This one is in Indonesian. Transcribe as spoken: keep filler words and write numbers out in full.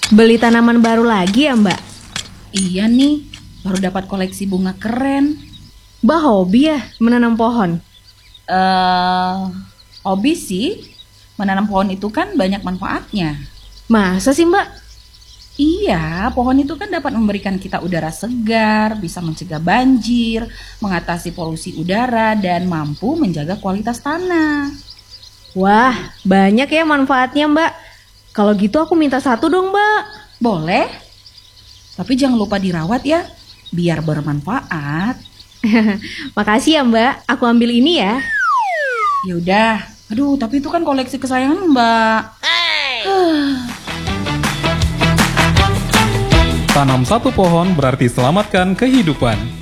Beli tanaman baru lagi ya Mbak? Iya nih, baru dapat koleksi bunga keren. Mbak hobi ya menanam pohon? Eh, hobi sih, menanam pohon itu kan banyak manfaatnya. Masa sih Mbak? Iya, pohon itu kan dapat memberikan kita udara segar, bisa mencegah banjir, mengatasi polusi udara, dan mampu menjaga kualitas tanah. Wah, banyak ya manfaatnya Mbak. Kalau gitu aku minta satu dong Mbak. Boleh, tapi jangan lupa dirawat ya, biar bermanfaat. Makasih ya Mbak, aku ambil ini ya. Yaudah, aduh tapi itu kan koleksi kesayangan Mbak. Tanam satu pohon berarti selamatkan kehidupan.